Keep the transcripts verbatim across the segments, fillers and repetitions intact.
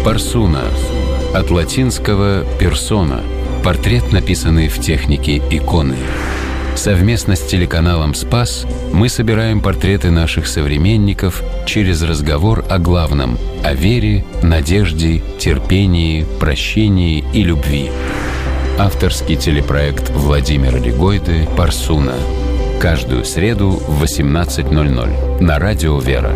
Парсуна. От латинского «персона» – портрет, написанный в технике иконы. Совместно с телеканалом «Спас» мы собираем портреты наших современников через разговор о главном – о вере, надежде, терпении, прощении и любви. Авторский телепроект Владимира Легойды «Парсуна». Каждую среду в восемнадцать ноль ноль на радио «Вера».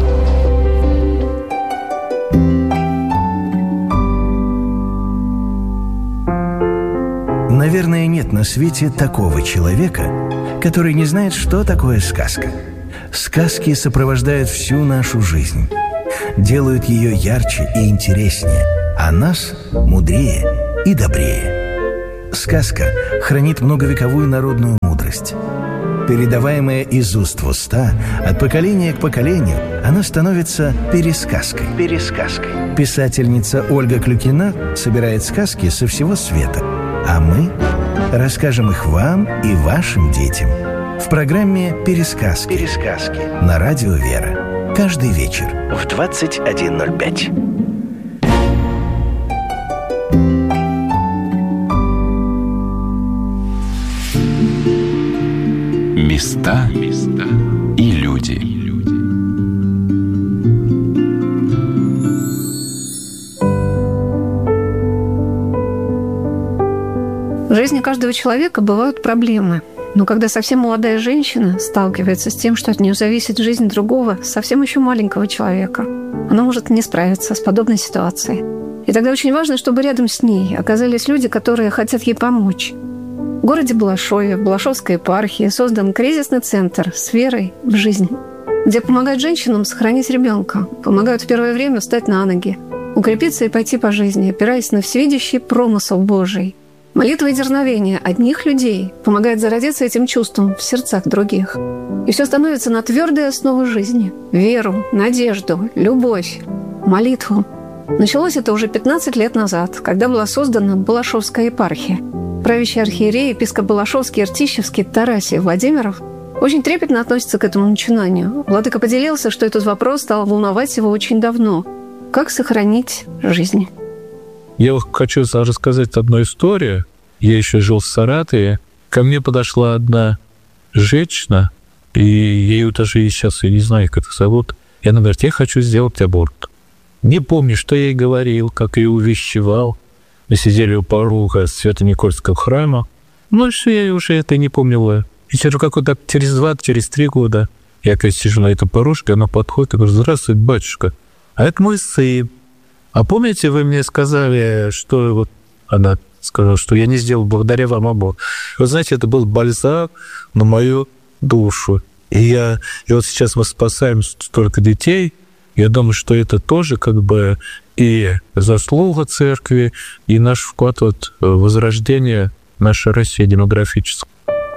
Наверное, нет на свете такого человека, который не знает, что такое сказка. Сказки сопровождают всю нашу жизнь, делают ее ярче и интереснее, а нас мудрее и добрее. Сказка хранит многовековую народную мудрость. Передаваемая из уст в уста, от поколения к поколению, она становится пересказкой. Пересказкой. Писательница Ольга Клюкина собирает сказки со всего света, а мы расскажем их вам и вашим детям в программе «Пересказки». Пересказки на радио «Вера». Каждый вечер в двадцать один ноль пять. Места и люди. В жизни каждого человека бывают проблемы. Но когда совсем молодая женщина сталкивается с тем, что от нее зависит жизнь другого, совсем еще маленького человека, она может не справиться с подобной ситуацией. И тогда очень важно, чтобы рядом с ней оказались люди, которые хотят ей помочь. В городе Балашове, в Балашовской епархии создан кризисный центр с верой в жизнь, где помогают женщинам сохранить ребенка, помогают в первое время встать на ноги, укрепиться и пойти по жизни, опираясь на всевидящий промысел Божий. Молитва и дерзновение одних людей помогает зародиться этим чувством в сердцах других. И все становится на твердой основе жизни. Веру, надежду, любовь, молитву. Началось это уже пятнадцать лет назад, когда была создана Балашовская епархия. Правящий архиерей, епископ Балашовский, Ртищевский, Тарасий Владимиров очень трепетно относится к этому начинанию. Владыка поделился, что этот вопрос стал волновать его очень давно. Как сохранить жизнь? Я хочу рассказать одну историю. Я еще жил в Саратове. Ко мне подошла одна женщина, и я ее даже и сейчас я не знаю, как это зовут. И она говорит, я хочу сделать аборт. Не помню, что я ей говорил, как ее увещевал. Мы сидели у порога Свято-Никольского храма. Ну, что я уже это не помнила. И через какой-то через два, через три года я как сижу на этом порожке, она подходит и говорит, здравствуйте, батюшка, а это мой сын. А помните, вы мне сказали, что вот она сказала, что я не сделал благодаря вам аборт. Вы знаете, это был бальзам на мою душу. И, я, и вот сейчас мы спасаем столько детей. Я думаю, что это тоже как бы и заслуга церкви, и наш вклад вот в возрождение нашей России демографической.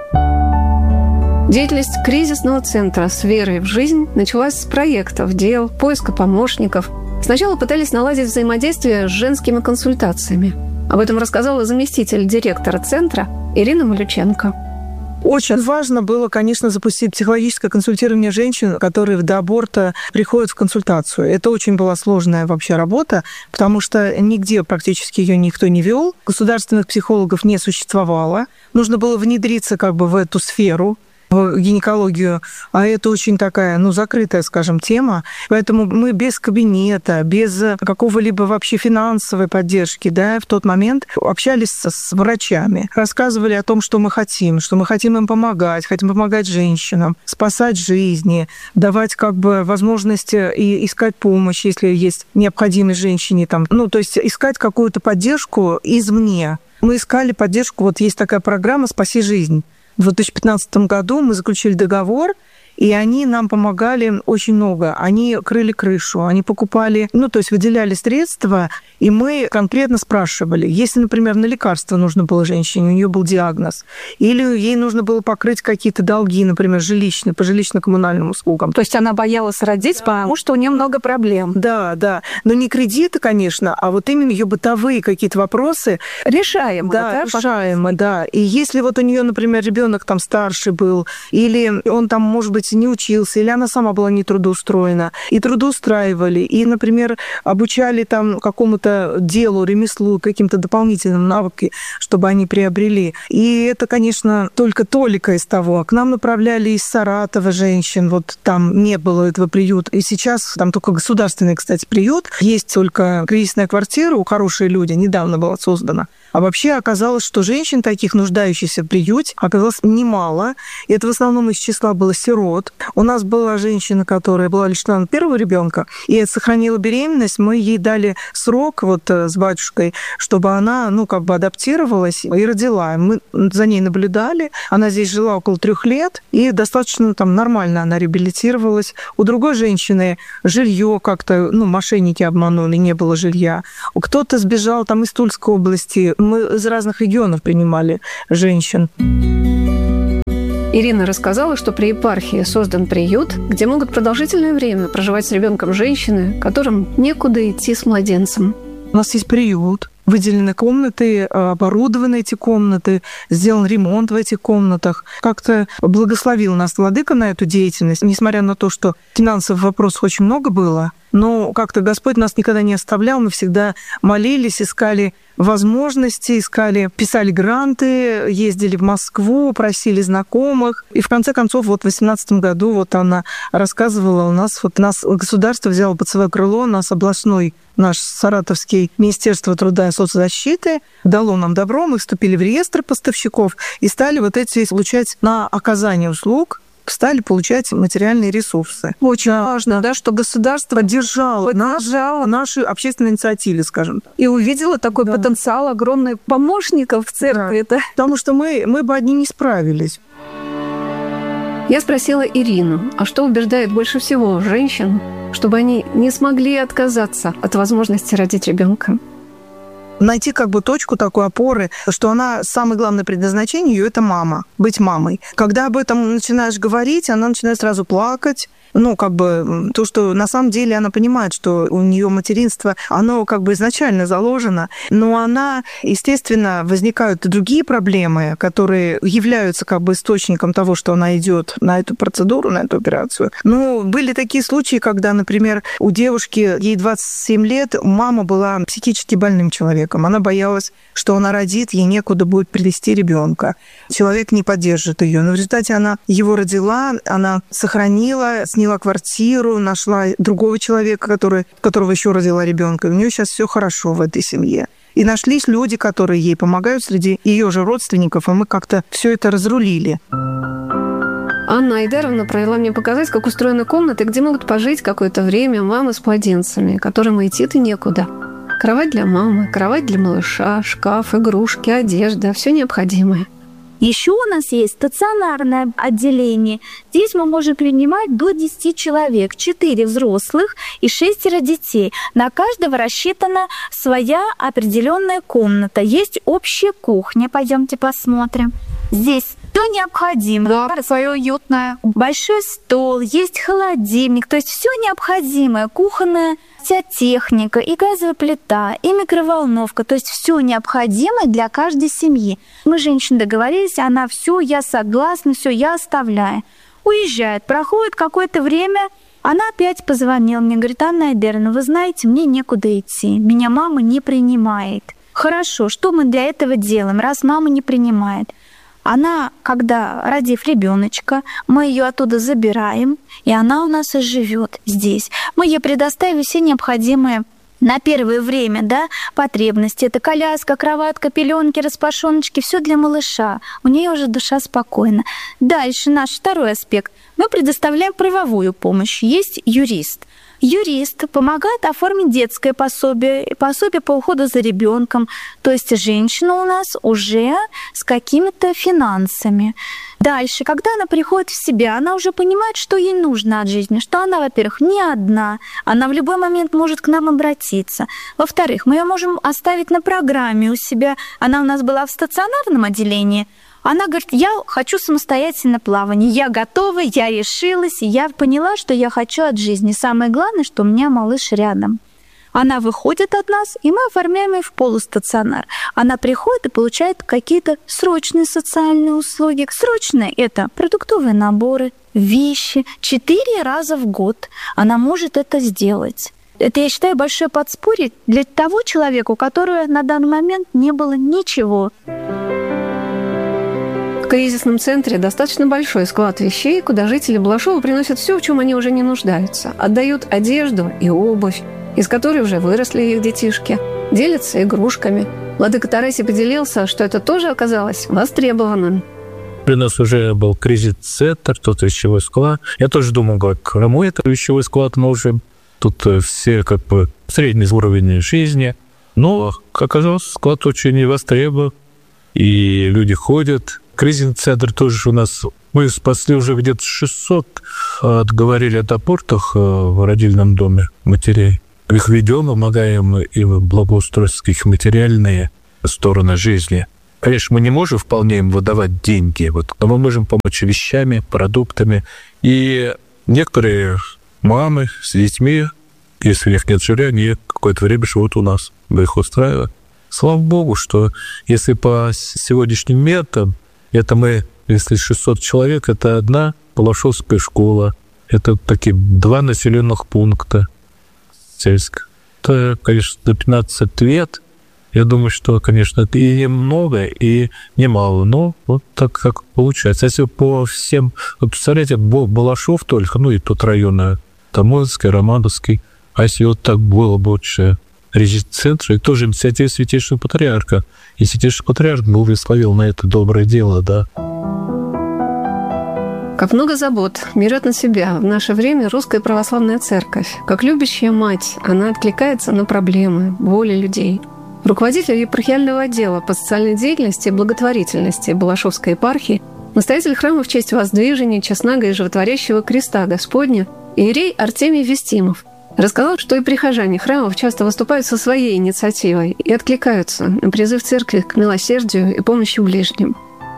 Деятельность кризисного центра с верой в жизнь началась с проектов, дел, поиска помощников. Сначала пытались наладить взаимодействие с женскими консультациями. Об этом рассказала заместитель директора центра Ирина Малюченко. Очень важно было, конечно, запустить психологическое консультирование женщин, которые до аборта приходят в консультацию. Это очень была сложная вообще работа, потому что нигде практически ее никто не вел. Государственных психологов не существовало. Нужно было внедриться как бы в эту сферу, в гинекологию, а это очень такая, ну, закрытая, скажем, тема. Поэтому мы без кабинета, без какого-либо вообще финансовой поддержки, да, в тот момент общались с, с врачами, рассказывали о том, что мы хотим, что мы хотим им помогать, хотим помогать женщинам, спасать жизни, давать как бы возможность и искать помощь, если есть необходимость женщине, там, ну, то есть искать какую-то поддержку извне. Мы искали поддержку, вот есть такая программа «Спаси жизнь». В две тысячи пятнадцатом году мы заключили договор, и они нам помогали очень много. Они крыли крышу, они покупали, ну, то есть выделяли средства, и мы конкретно спрашивали, если, например, на лекарства нужно было женщине, у нее был диагноз, или ей нужно было покрыть какие-то долги, например, жилищные, по жилищно-коммунальным услугам. То есть она боялась родить, да, потому что у нее много проблем. Да, да. Но не кредиты, конечно, а вот именно ее бытовые какие-то вопросы. Решаемые, да? Да, решаемые, да. И если вот у нее, например, ребенок там старший был, или он там, может быть, не учился, или она сама была не трудоустроена, и трудоустраивали, и, например, обучали там какому-то какому-то делу, ремеслу, каким-то дополнительным навыкам, чтобы они приобрели. И это, конечно, только толика из того. К нам направляли из Саратова женщин, вот там не было этого приюта. И сейчас там только государственный, кстати, приют. Есть только кризисная квартира у «Хорошие люди», недавно была создана. А вообще оказалось, что женщин таких, нуждающихся в приюте, оказалось немало. И это в основном из числа было сирот. У нас была женщина, которая была лишена первого ребенка и сохранила беременность. Мы ей дали срок вот с батюшкой, чтобы она, ну, как бы адаптировалась и родила. Мы за ней наблюдали. Она здесь жила около трех лет, и достаточно там нормально она реабилитировалась. У другой женщины жилье как-то, ну, мошенники обманули, не было жилья. Кто-то сбежал там из Тульской области. Мы из разных регионов принимали женщин. Ирина рассказала, что при епархии создан приют, где могут продолжительное время проживать с ребенком женщины, которым некуда идти с младенцем. У нас есть приют, выделены комнаты, оборудованы эти комнаты, сделан ремонт в этих комнатах. Как-то благословил нас владыка на эту деятельность, несмотря на то, что финансовых вопросов очень много было. Но как-то Господь нас никогда не оставлял, мы всегда молились, искали возможности, искали, писали гранты, ездили в Москву, просили знакомых. И в конце концов, вот в восемнадцатом году вот она рассказывала, у нас вот нас государство взяло под свое крыло, нас областной наш Саратовский Министерство труда и соцзащиты дало нам добро, мы вступили в реестр поставщиков и стали вот эти получать на оказание услуг, стали получать материальные ресурсы. Очень важно, да, что государство поддержало, поддержало нашу общественную инициативу, скажем так. И увидела такой да. потенциал огромный помощников в церкви. Да. Потому что мы, мы бы одни не справились. Я спросила Ирину, а что убеждает больше всего женщин, чтобы они не смогли отказаться от возможности родить ребенка? Найти как бы точку такой опоры, что она, самое главное предназначение ее – это мама, быть мамой. Когда об этом начинаешь говорить, она начинает сразу плакать. Ну, как бы, то, что на самом деле она понимает, что у нее материнство, оно как бы изначально заложено, но она, естественно, возникают и другие проблемы, которые являются как бы источником того, что она идет на эту процедуру, на эту операцию. Ну, были такие случаи, когда, например, у девушки, ей двадцать семь лет, мама была психически больным человеком. Она боялась, что она родит, ей некуда будет привести ребенка. Человек не поддержит ее. Но в результате она его родила, она сохранила, сняла квартиру, нашла другого человека, который, которого еще родила ребенка. У нее сейчас все хорошо в этой семье. И нашлись люди, которые ей помогают среди ее же родственников, и мы как-то все это разрулили. Анна Айдаровна провела мне показать, как устроены комнаты, где могут пожить какое-то время мамы с младенцами, которым идти-то некуда. Кровать для мамы, кровать для малыша, шкаф, игрушки, одежда, все необходимое. Еще у нас есть стационарное отделение. Здесь мы можем принимать до десяти человек, четыре взрослых и шестеро детей. На каждого рассчитана своя определенная комната. Есть общая кухня, пойдемте посмотрим. Здесь все необходимо. Да, свое уютное. Большой стол, есть холодильник, то есть все необходимое, кухонная вся техника, и газовая плита, и микроволновка, то есть все необходимое для каждой семьи. Мы, женщины, договорились, она все, я согласна, все, я оставляю. Уезжает, проходит какое-то время, она опять позвонила мне, говорит: Анна Айдаровна, вы знаете, мне некуда идти, меня мама не принимает. Хорошо, что мы для этого делаем, раз мама не принимает? Она, когда, родив ребеночка, мы ее оттуда забираем, и она у нас и живет здесь. Мы ей предоставим все необходимые на первое время, да, потребности. Это коляска, кроватка, пеленки, распашоночки, все для малыша. У нее уже душа спокойна. Дальше наш второй аспект. Мы предоставляем правовую помощь. Есть юрист. Юрист помогает оформить детское пособие, пособие по уходу за ребенком. То есть женщина у нас уже с какими-то финансами. Дальше, когда она приходит в себя, она уже понимает, что ей нужно от жизни, что она, во-первых, не одна, она в любой момент может к нам обратиться. Во-вторых, мы ее можем оставить на программе у себя. Она у нас была в стационарном отделении. Она говорит: я хочу самостоятельное плавание, я готова, я решилась, и я поняла, что я хочу от жизни. Самое главное, что у меня малыш рядом. Она выходит от нас, и мы оформляем ее в полустационар. Она приходит и получает какие-то срочные социальные услуги. Срочные – это продуктовые наборы, вещи. Четыре раза в год она может это сделать. Это, я считаю, большое подспорье для того человека, у которого на данный момент не было ничего. В кризисном центре достаточно большой склад вещей, куда жители Балашова приносят все, в чем они уже не нуждаются. Отдают одежду и обувь, из которой уже выросли их детишки, делятся игрушками. Владыка Тарасий поделился, что это тоже оказалось востребованным. У нас уже был кризис-центр, тут вещевой склад. Я тоже думал, как кому это вещевой склад нужен. Тут все как бы средний уровень жизни. Но, как оказалось, склад очень востребован. И люди ходят. Кризисный центр тоже у нас... Мы спасли уже где-то шестьсот. Отговорили от абортов в родильном доме матерей. Их ведем, помогаем им благоустройствовать их материальные стороны жизни. Конечно, мы не можем вполне им выдавать деньги, вот, но мы можем помочь вещами, продуктами. И некоторые мамы с детьми, если у них нет жилья, они какое-то время живут у нас. Мы их устраиваем. Слава Богу, что если по сегодняшним методам, это мы, если шестьсот человек, это одна Балашовская школа, это такие два населенных пункта сельских. Это, конечно, до пятнадцати лет. Я думаю, что, конечно, это и немного, и немало, но вот так как получается. Если по всем... Вот представляете, Балашов только, ну и тот район, Тамонский, Романовский, а если вот так было больше резидент-центра, и тоже инициатива Святейшего Патриарха. И Святейший Патриарх благословил на это доброе дело, да. Как много забот берет на себя в наше время Русская Православная Церковь. Как любящая мать, она откликается на проблемы, боли людей. Руководитель епархиального отдела по социальной деятельности и благотворительности Балашовской епархии, настоятель храма в честь воздвижения честного и животворящего креста Господня иерей Артемий Вестимов рассказал, что и прихожане храмов часто выступают со своей инициативой и откликаются на призыв церкви к милосердию и помощи ближним.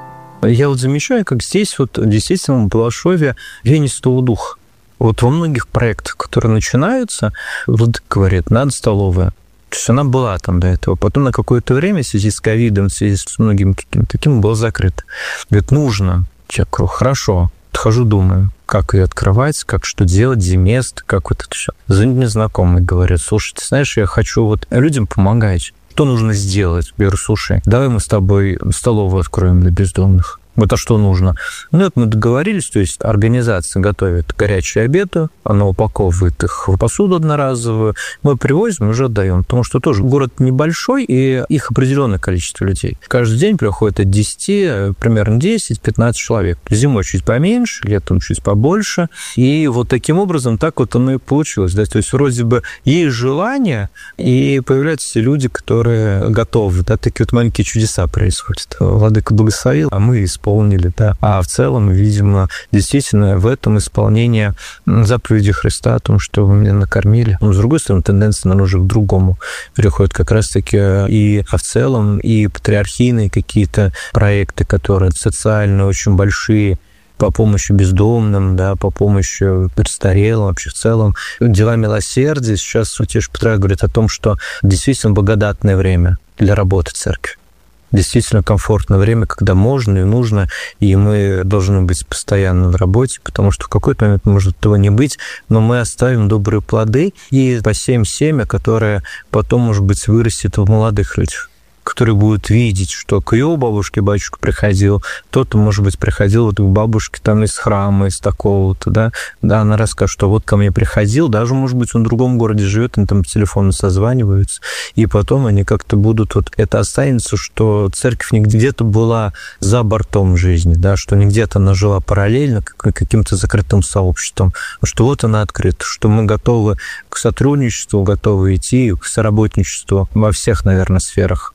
Я вот замечаю, как здесь вот действительно в Балашове веяние Святого Духа. Вот во многих проектах, которые начинаются, вот говорит, надо столовая. То есть она была там до этого. Потом на какое-то время в связи с ковидом, в связи с многим каким-то таким, была закрыта. Говорит, нужно. Я говорю, хорошо. Отхожу, думаю, как ее открывать, как что делать, где место, как вот это все. Звонят мне знакомые, говорят, слушай, ты знаешь, я хочу вот людям помогать. Что нужно сделать? Я говорю, слушай, давай мы с тобой столовую откроем для бездомных. Вот, а что нужно? Ну, вот мы договорились, то есть организация готовит горячие обеды, она упаковывает их в посуду одноразовую, мы привозим и уже отдаем, потому что тоже город небольшой, и их определенное количество людей. Каждый день приходит от десяти, примерно десять-пятнадцать человек. Зимой чуть поменьше, летом чуть побольше. И вот таким образом так вот оно и получилось. Да? То есть вроде бы есть желание, и появляются люди, которые готовы. Да? Такие вот маленькие чудеса происходят. Владыка благословил, а мы исполнили. исполнили, да. А в целом, видимо, действительно в этом исполнение заповеди Христа о том, что вы меня накормили. Но, с другой стороны, тенденция, наверное, уже к другому переходит как раз-таки и в целом, и патриархийные какие-то проекты, которые социально очень большие, по помощи бездомным, да, по помощи престарелым, вообще в целом. Дела милосердия. Сейчас Святейший Патриарх говорит о том, что действительно благодатное время для работы церкви. Действительно комфортное время, когда можно и нужно, и мы должны быть постоянно в работе, потому что в какой-то момент может этого не быть, но мы оставим добрые плоды и посеем семя, которое потом, может быть, вырастет в молодых людях, которые будут видеть, что к его бабушке батюшка приходил, кто-то, может быть, приходил вот к бабушке там из храма, из такого-то, да, да, она расскажет, что вот ко мне приходил, даже, может быть, он в другом городе живет, они там по телефону созваниваются, и потом они как-то будут, вот это останется, что церковь не где-то была за бортом жизни, да, что не где-то она жила параллельно каким-то закрытым сообществом, что вот она открыта, что мы готовы к сотрудничеству, готовы идти к соработничеству во всех, наверное, сферах.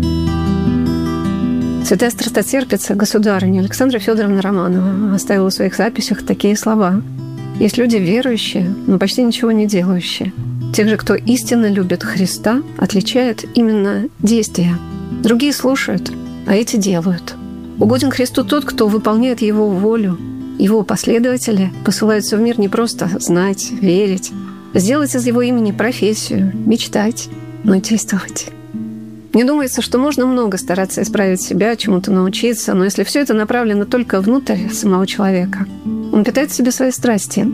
Святая страстотерпица, государыня Александра Федоровна Романова оставила в своих записях такие слова. Есть люди верующие, но почти ничего не делающие. Тех же, кто истинно любит Христа, отличает именно действия. Другие слушают, а эти делают. Угоден Христу тот, кто выполняет Его волю. Его последователи посылаются в мир не просто знать, верить, сделать из Его имени профессию, мечтать, но и действовать. Мне думается, что можно много стараться исправить себя, чему-то научиться, но если все это направлено только внутрь самого человека, он питает в себе свои страсти,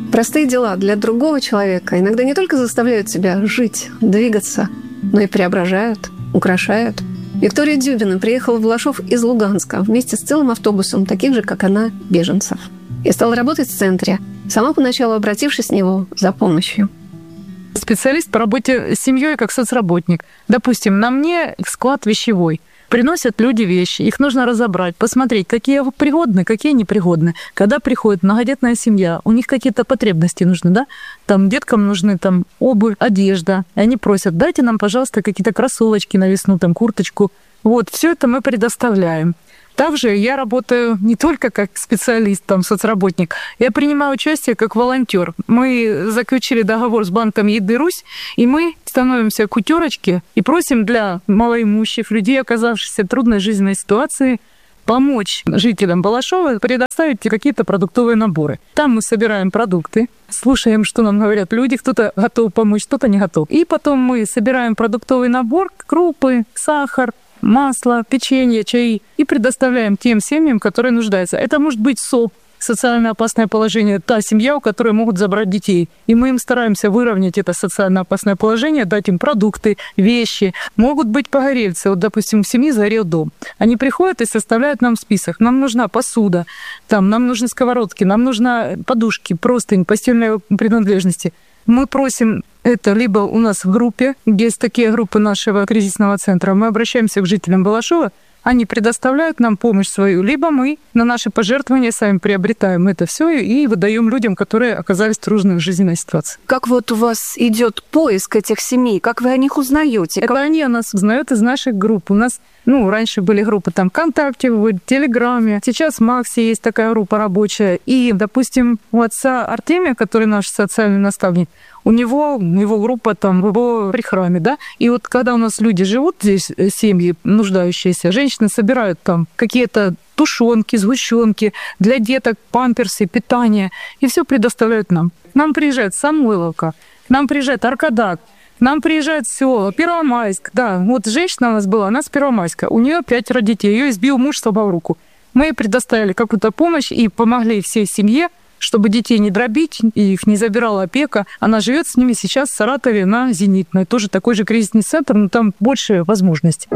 Простые дела для другого человека иногда не только заставляют тебя жить, двигаться, но и преображают, украшают. Виктория Дюбина приехала в Балашов из Луганска вместе с целым автобусом таких же, как она, беженцев. И стала работать в центре, сама поначалу обратившись с него за помощью. Специалист по работе с семьей как соцработник. Допустим, на мне склад вещевой. Приносят люди вещи, их нужно разобрать, посмотреть, какие пригодны, какие непригодны. Когда приходит многодетная семья, у них какие-то потребности нужны, да? Там деткам нужны там обувь, одежда. И они просят, дайте нам, пожалуйста, какие-то кроссовочки на весну, там курточку. Вот, все это мы предоставляем. Также я работаю не только как специалист, там, соцработник, я принимаю участие как волонтер. Мы заключили договор с банком «Еды Русь», и мы становимся кутерочки и просим для малоимущих людей, оказавшихся в трудной жизненной ситуации, помочь жителям Балашова предоставить какие-то продуктовые наборы. Там мы собираем продукты, слушаем, что нам говорят люди, кто-то готов помочь, кто-то не готов. И потом мы собираем продуктовый набор, крупы, сахар, масло, печенье, чаи и предоставляем тем семьям, которые нуждаются. Это может быть СОП, социально опасное положение, та семья, у которой могут забрать детей. И мы им стараемся выровнять это социально опасное положение, дать им продукты, вещи. Могут быть погорельцы. Вот, допустим, в семье сгорел дом. Они приходят и составляют нам список. Нам нужна посуда, там, нам нужны сковородки, нам нужны подушки, простынь, постельные принадлежности. Мы просим это либо у нас в группе, есть такие группы нашего кризисного центра, мы обращаемся к жителям Балашова, они предоставляют нам помощь свою, либо мы на наши пожертвования сами приобретаем это все и выдаем людям, которые оказались в трудной жизненной ситуации. Как вот у вас идет поиск этих семей? Как вы о них узнаете? Это как... они о нас узнают из наших групп. У нас, ну, раньше были группы там ВКонтакте, в Телеграме. Сейчас в Максе есть такая группа рабочая. И, допустим, у отца Артемия, который наш социальный наставник, у него, его группа там в его при храме, да, и вот когда у нас люди живут здесь, семьи нуждающиеся, женщины собирают там какие-то тушенки, сгущенки для деток, памперсы, питание, и все предоставляют нам. К нам приезжает Самойловка, к нам приезжает Аркадак, к нам приезжает села, Первомайск, да, вот женщина у нас была, она с Первомайска, у нее пятеро детей, ее избил муж, сломал руку. Мы ей предоставили какую-то помощь и помогли всей семье, чтобы детей не дробить, и их не забирала опека. Она живет с ними сейчас в Саратове на Зенитной. Тоже такой же кризисный центр, но там больше возможностей.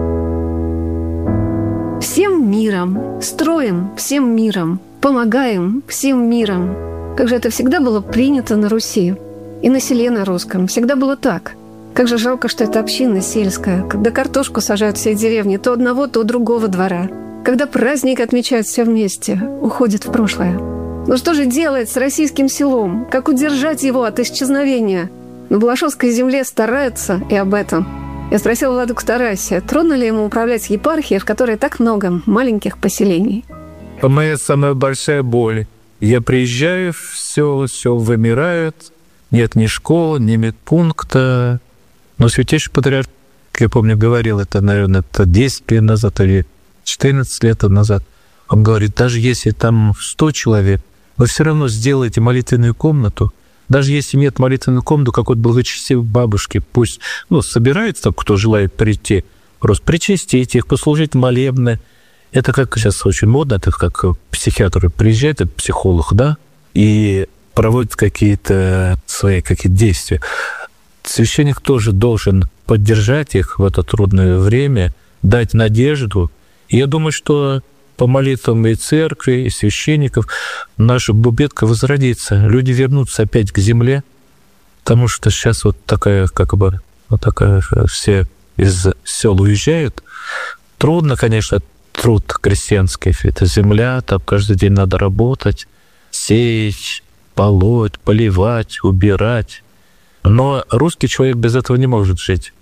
Всем миром, строим всем миром, помогаем всем миром. Как же это всегда было принято на Руси. И на селе на русском. Всегда было так. Как же жалко, что это община сельская. Когда картошку сажают всей деревни, то одного, то у другого двора. Когда праздник отмечают все вместе, уходит в прошлое. Но что же делать с российским селом? Как удержать его от исчезновения? На Балашовской земле стараются и об этом. Я спросила владыку Тарасия, трудно ли ему управлять епархией, в которой так много маленьких поселений? Моя самая большая боль. Я приезжаю, все, все вымирает. Нет ни школы, ни медпункта. Но Святейший Патриарх, я помню, говорил это, наверное, это десять лет назад или четырнадцать лет назад. Он говорит, даже если там сто человек, вы все равно сделаете молитвенную комнату. Даже если нет молитвенную комнату, какой-то благочестивой бабушки, пусть ну, собирается, кто желает прийти, просто причастить их, послужить молебны. Это как сейчас очень модно, это как психиатры приезжают, это психолог, да, и проводят какие-то свои какие-то действия. Священник тоже должен поддержать их в это трудное время, дать надежду. И я думаю, что по молитвам и церкви, и священников наша бубетка возродится. Люди вернутся опять к земле, потому что сейчас вот такая, как бы, вот такая, все из сел уезжают. Трудно, конечно, труд крестьянский. Это земля, там каждый день надо работать, сеять, полоть, поливать, убирать. Но русский человек без этого не может жить.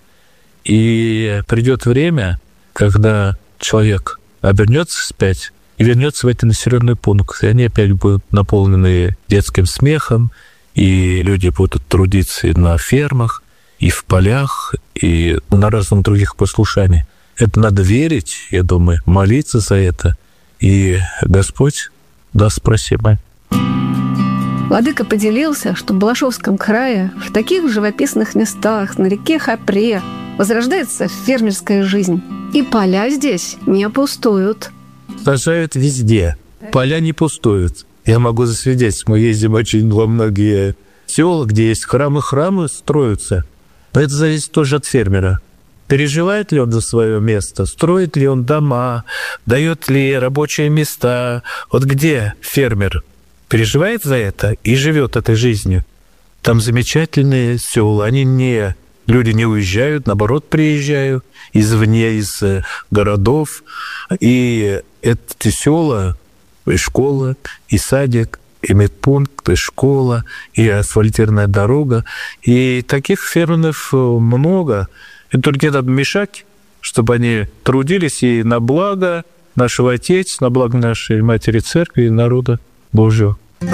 И придет время, когда человек обернется вспять и вернется в эти населенные пункты. И они опять будут наполнены детским смехом, и люди будут трудиться и на фермах, и в полях, и на разных других послушаниях. Это надо верить, я думаю, молиться за это, и Господь даст спасибо. Владыка поделился, что в Балашовском крае, в таких живописных местах, на реке Хапре, возрождается фермерская жизнь. И поля здесь не пустуют. Сажают везде. Поля не пустуют. Я могу засвидетельствовать, мы ездим очень во многие села, где есть храмы, храмы строятся. Но это зависит тоже от фермера. Переживает ли он за свое место, строит ли он дома, дает ли рабочие места. Вот где фермер переживает за это и живет этой жизнью, там замечательные села, они не... Люди не уезжают, наоборот, приезжают извне, из городов. И эти села, и школа, и садик, и медпункт, и школа, и асфальтированная дорога. И таких фермеров много. И только не надо мешать, чтобы они трудились и на благо нашего Отечества, на благо нашей Матери Церкви и народа Божьего.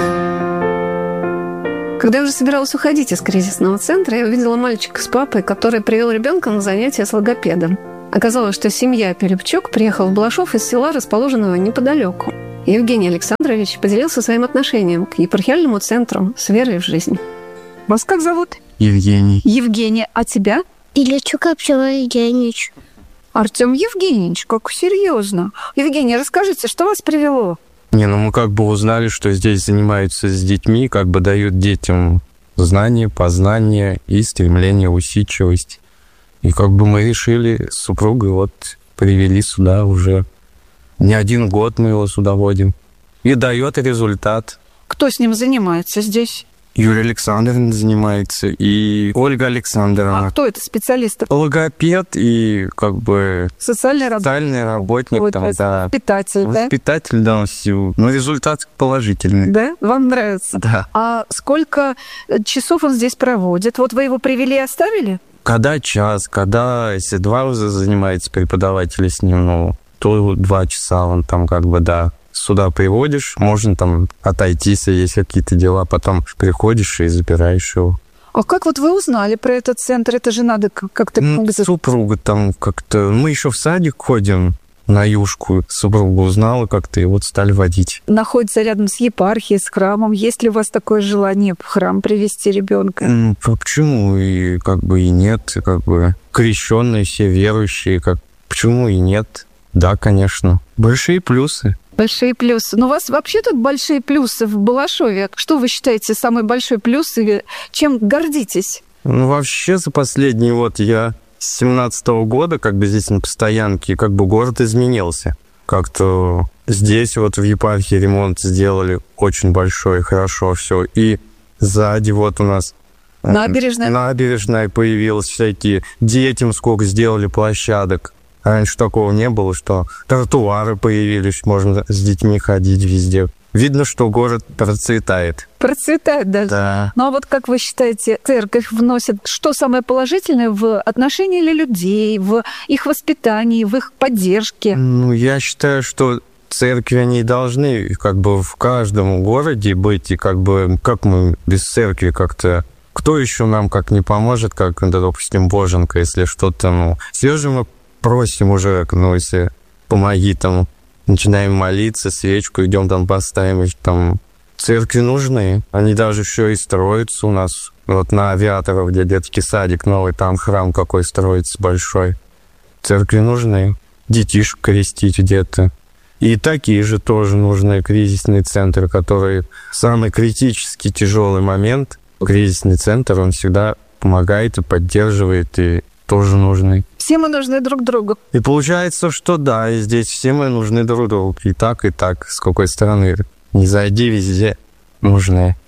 Когда я уже собиралась уходить из кризисного центра, я увидела мальчика с папой, который привел ребенка на занятия с логопедом. Оказалось, что семья Перепчук приехала в Балашов из села, расположенного неподалеку. Евгений Александрович поделился своим отношением к епархиальному центру с верой в жизнь. Вас как зовут? Евгений. Евгений. А тебя? Ильичук Артем Евгеньевич. Артем Евгеньевич, как серьезно. Евгений, расскажите, что вас привело? Не, ну мы как бы узнали, что здесь занимаются с детьми, как бы дают детям знания, познания и стремление, усидчивость. И как бы мы решили с супругой, вот привели сюда уже. Не один год мы его сюда водим. И дает результат. Кто с ним занимается здесь? Юлия Александровна занимается, и Ольга Александровна. А кто это специалист? Логопед и как бы социальный, социальный работник. Вот, там, да. Воспитатель, да? Воспитатель, да, все. Но результат положительный. Да? Вам нравится? Да. А сколько часов он здесь проводит? Вот вы его привели и оставили? Когда час, когда, если два раза занимается преподаватель с ним, ну, то два часа он там как бы, да. Сюда приводишь, можно там отойти, если есть какие-то дела, потом приходишь и забираешь его. А как вот вы узнали про этот центр? Это же надо как-то... Ну, супруга там как-то... Мы еще в садик ходим на юшку. Супруга узнала как-то, и вот стали водить. Находится рядом с епархией, с храмом. Есть ли у вас такое желание в храм привести ребенка? Ну, почему? И как бы и нет. И как бы крещенные все верующие. Как... Почему и нет? Да, конечно. Большие плюсы. Большие плюсы. Но у вас вообще тут большие плюсы в Балашове. Что вы считаете самый большой плюс и чем гордитесь? Ну, вообще, за последний вот я с семнадцатого года как бы здесь на постоянке, как бы город изменился. Как-то здесь вот в епархии ремонт сделали очень большой, хорошо все. И сзади вот у нас набережная, набережная появилась, всякие детям сколько сделали площадок. Раньше такого не было, что тротуары появились, можно с детьми ходить везде. Видно, что город процветает. Процветает даже? Да. Ну а вот как вы считаете, церковь вносит что самое положительное в отношении людей, в их воспитании, в их поддержке? Ну, я считаю, что церкви, они должны как бы в каждом городе быть, и как бы, как мы без церкви как-то... Кто еще нам как не поможет, как, допустим, Боженка, если что-то, ну... Все же мы просим уже, ну, если помоги там, начинаем молиться, свечку идем там поставим, там церкви нужны. Они даже еще и строятся у нас. Вот на Авиаторов, где детский садик новый, там храм какой строится большой. Церкви нужны. Детишек крестить где-то. И такие же тоже нужны кризисные центры, которые самый критически тяжелый момент. Кризисный центр, он всегда помогает и поддерживает, и тоже нужны. Все мы нужны друг другу. И получается, что да, и здесь все мы нужны друг другу. И так, и так. С какой стороны не зайди, везде нужны.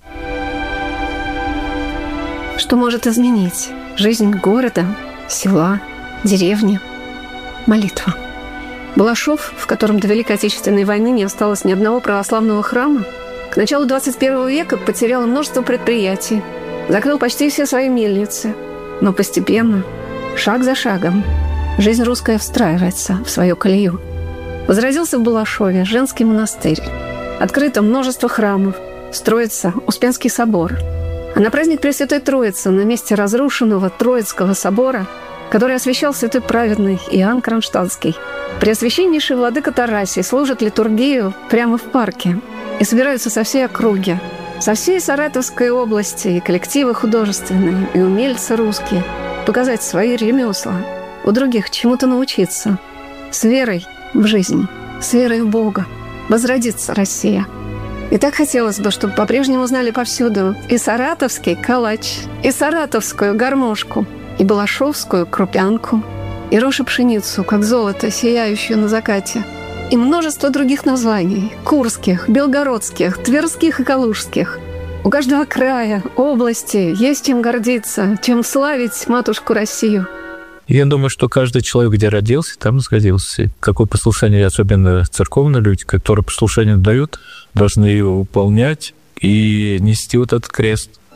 Что может изменить жизнь города, села, деревни? Молитва. Балашов, в котором до Великой Отечественной войны не осталось ни одного православного храма, к началу двадцать первого века потерял множество предприятий, закрыл почти все свои мельницы. Но постепенно, шаг за шагом, жизнь русская встраивается в свою колею. Возродился в Балашове женский монастырь. Открыто множество храмов. Строится Успенский собор. А на праздник Пресвятой Троицы на месте разрушенного Троицкого собора, который освящал святой праведный Иоанн Кронштадтский, Преосвященнейший владыка Тарасий служит литургию прямо в парке. И собираются со всей округи, со всей Саратовской области, и коллективы художественные, и умельцы русские, показать свои ремесла, у других чему-то научиться. С верой в жизнь, с верой в Бога возродится Россия. И так хотелось бы, чтобы по-прежнему знали повсюду и саратовский калач, и саратовскую гармошку, и балашовскую крупянку, и рожь и пшеницу, как золото, сияющую на закате, и множество других названий – курских, белгородских, тверских и калужских. У каждого края, области есть чем гордиться, чем славить матушку Россию. Я думаю, что каждый человек, где родился, там сгодился. Какое послушание, особенно церковные люди, которые послушание дают, должны его выполнять и нести вот этот крест.